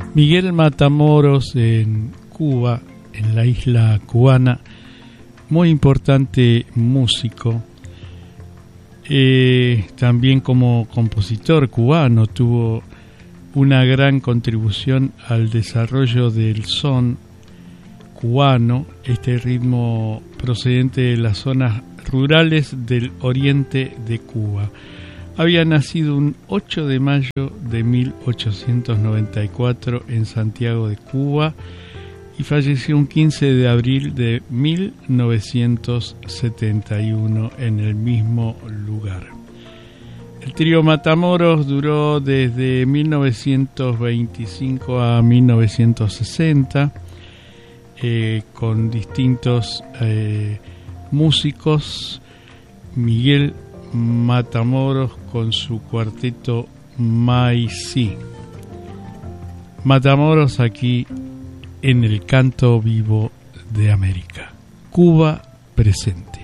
Miguel Matamoros en Cuba, en la isla cubana, muy importante músico. También como compositor cubano tuvo una gran contribución al desarrollo del son cubano, este ritmo procedente de las zonas rurales del oriente de Cuba. Había nacido un 8 de mayo de 1894 en Santiago de Cuba y falleció un 15 de abril de 1971 en el mismo lugar. El trío Matamoros duró desde 1925 a 1960 con distintos músicos. Miguel Matamoros con su cuarteto Maicí. Matamoros aquí en el canto vivo de América. Cuba presente.